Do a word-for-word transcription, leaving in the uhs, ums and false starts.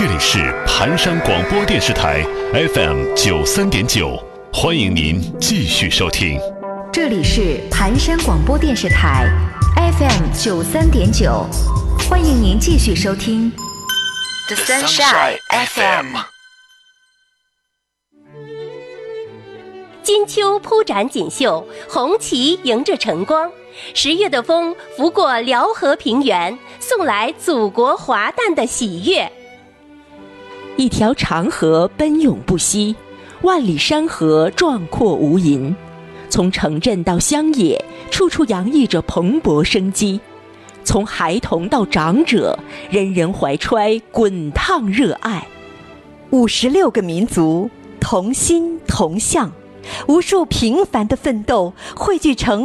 这里是盘山广播电视台 F M 九三点九，欢迎您继续收听。 这里是盘山广播电视台 F M 九三点九，欢迎您继续收听 The Sunshine F M。 金秋铺展锦绣，红旗迎着晨光，十月的风拂过辽河平原，送来祖国华诞的喜悦。 一条长河奔涌不息，万里山河壮阔无垠，从城镇到乡野，处处洋溢着蓬勃生机。从孩童到长者，人人怀揣滚烫热爱。 五十六个民族同心同向，无数平凡的奋斗汇聚成